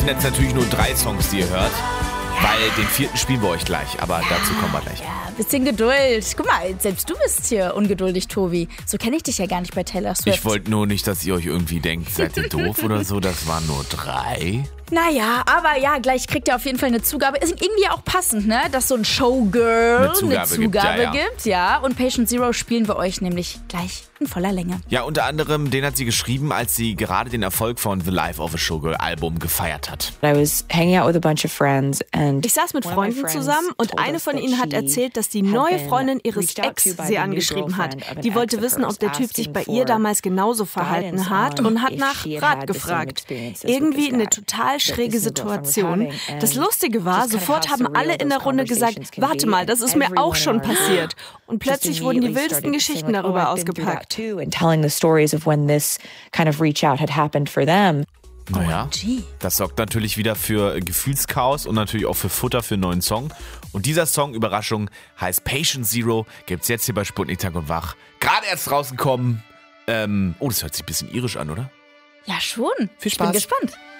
sind jetzt natürlich nur 3 Songs, die ihr hört. Weil den 4. spielen wir euch gleich, aber dazu kommen wir gleich. Ja, bisschen Geduld. Guck mal, selbst du bist hier ungeduldig, Tobi. So kenne ich dich ja gar nicht bei Taylor Swift. Ich wollte nur nicht, dass ihr euch irgendwie denkt, seid ihr doof oder so. Das waren nur 3. Naja, aber ja, gleich kriegt ihr auf jeden Fall eine Zugabe. Ist irgendwie auch passend, ne? Dass so ein Showgirl eine Zugabe gibt. Ja, und Patient Zero spielen wir euch nämlich gleich in voller Länge. Ja, unter anderem, den hat sie geschrieben, als sie gerade den Erfolg von The Life of a Showgirl Album gefeiert hat. Ich saß mit Freunden zusammen und eine von ihnen hat erzählt, dass die neue Freundin ihres Ex sie angeschrieben hat. Die wollte wissen, ob der Typ sich bei ihr damals genauso verhalten hat und hat nach Rat gefragt. Irgendwie eine total schräge Situation. Das Lustige war, sofort haben alle in der Runde gesagt, warte mal, das ist mir auch schon passiert. Und plötzlich wurden die wildesten Geschichten darüber ausgepackt. Naja, das sorgt natürlich wieder für Gefühlschaos und natürlich auch für Futter für einen neuen Song. Und dieser Song, Überraschung, heißt Patient Zero, gibt's jetzt hier bei Sputnik Tag und Wach. Gerade erst rausgekommen. Das hört sich ein bisschen irisch an, oder? Ja, schon. Viel Spaß. Ich bin gespannt.